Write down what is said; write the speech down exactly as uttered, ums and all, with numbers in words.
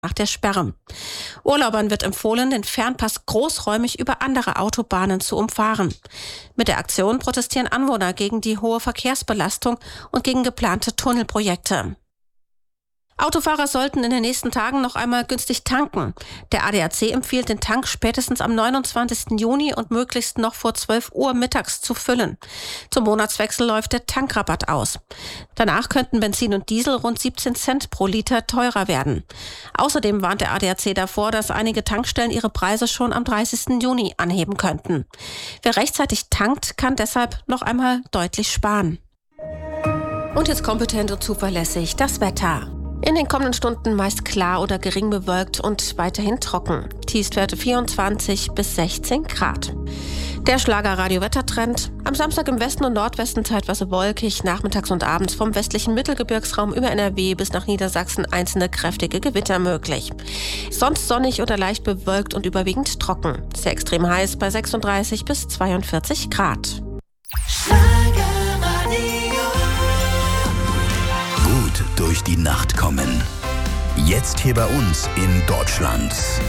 nach der Sperre. Urlaubern wird empfohlen, den Fernpass großräumig über andere Autobahnen zu umfahren. Mit der Aktion protestieren Anwohner gegen die hohe Verkehrsbelastung und gegen geplante Tunnelprojekte. Autofahrer sollten in den nächsten Tagen noch einmal günstig tanken. Der A D A C empfiehlt, den Tank spätestens am neunundzwanzigsten Juni und möglichst noch vor zwölf Uhr mittags zu füllen. Zum Monatswechsel läuft der Tankrabatt aus. Danach könnten Benzin und Diesel rund siebzehn Cent pro Liter teurer werden. Außerdem warnt der A D A C davor, dass einige Tankstellen ihre Preise schon am dreißigsten Juni anheben könnten. Wer rechtzeitig tankt, kann deshalb noch einmal deutlich sparen. Und jetzt kompetent und zuverlässig das Wetter. In den kommenden Stunden meist klar oder gering bewölkt und weiterhin trocken. Tiefstwerte vierundzwanzig bis sechzehn Grad. Der Schlager-Radio-Wettertrend. Am Samstag im Westen und Nordwesten zeitweise wolkig, nachmittags und abends vom westlichen Mittelgebirgsraum über N R W bis nach Niedersachsen einzelne kräftige Gewitter möglich. Sonst sonnig oder leicht bewölkt und überwiegend trocken. Sehr extrem heiß bei sechsunddreißig bis zweiundvierzig Grad. Durch die Nacht kommen. Jetzt hier bei uns in Deutschland.